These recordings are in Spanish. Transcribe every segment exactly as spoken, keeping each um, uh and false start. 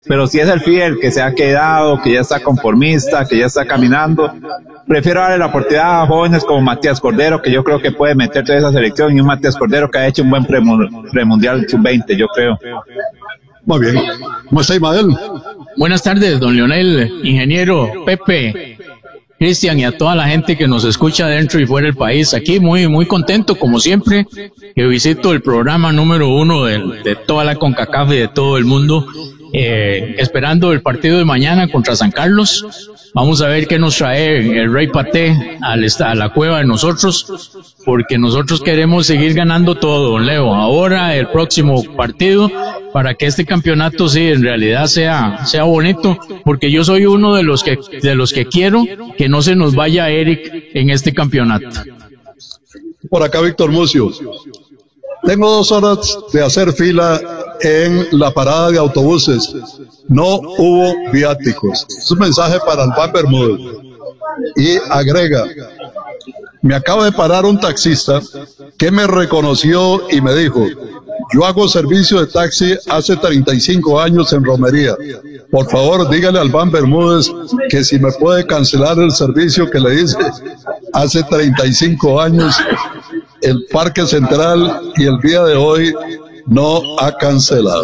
pero si es el fiel que se ha quedado, que ya está conformista, que ya está caminando, prefiero darle la oportunidad a jóvenes como Matías Cordero, que yo creo que puede meterse en esa selección, y un Matías Cordero que ha hecho un buen premundial sub veinte, yo creo. Muy bien. ¿Cómo está, Ismael? Buenas tardes, don Leonel, ingeniero, Pepe, Cristian y a toda la gente que nos escucha dentro y fuera del país. Aquí muy muy contento, como siempre, que visito el programa número uno de, de toda la CONCACAF y de todo el mundo, eh, esperando el partido de mañana contra San Carlos. Vamos a ver qué nos trae el Rey Paté al, a la cueva de nosotros, porque nosotros queremos seguir ganando todo, don Leo. Ahora el próximo partido, para que este campeonato sí en realidad sea sea bonito, porque yo soy uno de los que de los que quiero que no se nos vaya Eric en este campeonato. Por acá Víctor Mucio. Tengo dos horas de hacer fila en la parada de autobuses. No hubo viáticos. Es un mensaje para Albán Bermúdez. Y agrega, me acaba de parar un taxista que me reconoció y me dijo, yo hago servicio de taxi hace treinta y cinco años en Romería. Por favor, dígale a Albán Bermúdez que si me puede cancelar el servicio que le hice hace treinta y cinco años. El Parque Central y el día de hoy no ha cancelado.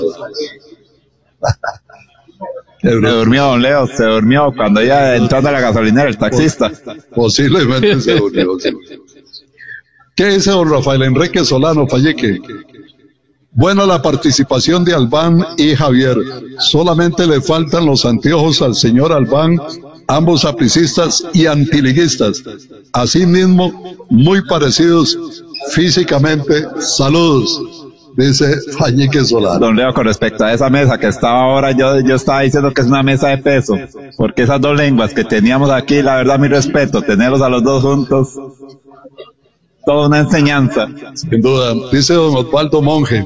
Se durmió, don Leo, se durmió cuando ya entrando a la gasolinera el taxista. Posiblemente se durmió. ¿Qué dice don Rafael Enrique Solano Falleque? Buena la participación de Albán y Javier. Solamente le faltan los anteojos al señor Albán, ambos apricistas y antiliguistas. Asimismo, muy parecidos físicamente. Saludos, dice Fañique Solano. Don Leo, con respecto a esa mesa que estaba ahora, yo, yo estaba diciendo que es una mesa de peso, porque esas dos lenguas que teníamos aquí, la verdad, mi respeto, tenerlos a los dos juntos, toda una enseñanza. Sin duda, dice don Osvaldo Monge.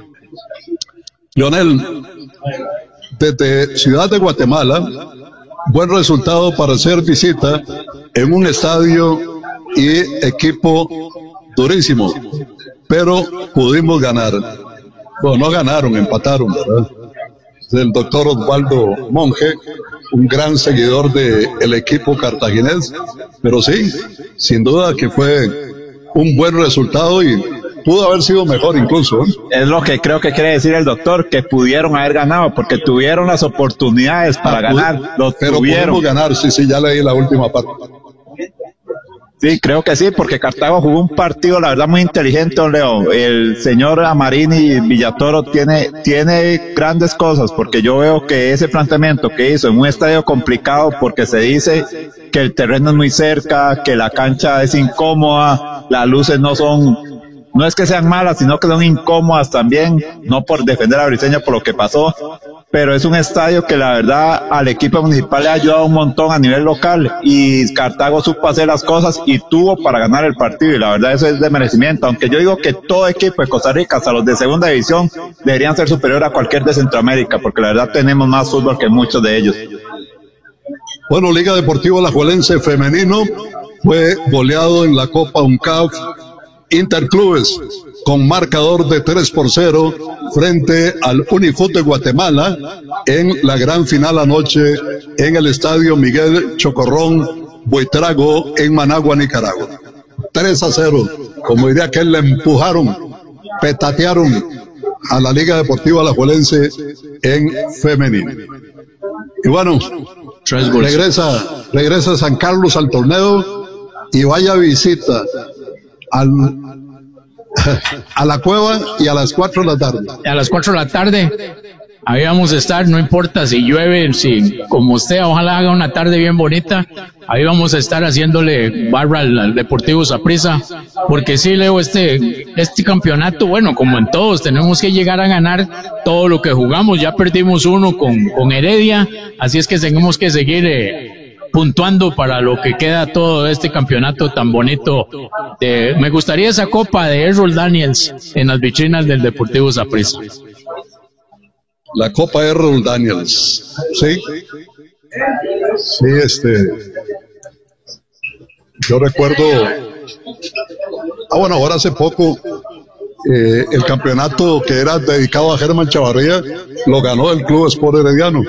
Leonel, desde Ciudad de Guatemala, buen resultado para hacer visita en un estadio y equipo durísimo, pero pudimos ganar. Bueno, no ganaron, empataron, ¿verdad? El doctor Osvaldo Monge, un gran seguidor del equipo cartaginés, pero sí, sin duda que fue un buen resultado y pudo haber sido mejor incluso, ¿eh? Es lo que creo que quiere decir el doctor, que pudieron haber ganado, porque tuvieron las oportunidades para ah, ganar, lo pero tuvieron. Pudimos ganar, sí, sí, ya leí la última parte. Sí, creo que sí, porque Cartago jugó un partido, la verdad, muy inteligente, don Leo. El señor Amarini Villatoro tiene, tiene grandes cosas, porque yo veo que ese planteamiento que hizo en un estadio complicado, porque se dice que el terreno es muy cerca, que la cancha es incómoda, las luces no son, no es que sean malas, sino que son incómodas también, no por defender a Briseño por lo que pasó, pero es un estadio que la verdad al equipo municipal le ha ayudado un montón a nivel local, y Cartago supo hacer las cosas y tuvo para ganar el partido, y la verdad eso es de merecimiento, aunque yo digo que todo equipo de Costa Rica, hasta los de segunda división, deberían ser superior a cualquier de Centroamérica, porque la verdad tenemos más fútbol que muchos de ellos. Bueno, Liga Deportiva Alajuelense femenino fue goleado en la Copa UNCAF Interclubes con marcador de tres por cero frente al Unifut de Guatemala en la gran final anoche en el estadio Miguel Chocorrón Buitrago en Managua, Nicaragua. tres a cero, como diría aquel, le empujaron, petatearon a la Liga Deportiva Alajuelense en femenino. Y bueno, regresa, regresa San Carlos al torneo y vaya visita al, a la cueva y a las cuatro de la tarde. A las cuatro de la tarde, ahí vamos a estar, no importa si llueve, si como usted, ojalá haga una tarde bien bonita, ahí vamos a estar haciéndole barra al, al Deportivo Saprissa, porque sí, Leo, este, este campeonato, bueno, como en todos, tenemos que llegar a ganar todo lo que jugamos, ya perdimos uno con, con Heredia, así es que tenemos que seguir eh, puntuando para lo que queda todo este campeonato tan bonito. De, me gustaría esa copa de Errol Daniels en las vitrinas del Deportivo Saprissa. La Copa Errol Daniels, sí, sí, este, yo recuerdo, ah bueno, ahora hace poco, eh, el campeonato que era dedicado a Germán Chavarría, lo ganó el Club Sport Herediano.